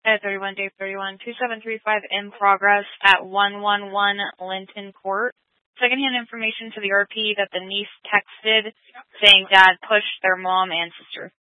31, day 31, 2735 in progress at 111 Linton Court. Secondhand information to the RP that the niece texted saying dad pushed their mom and sister.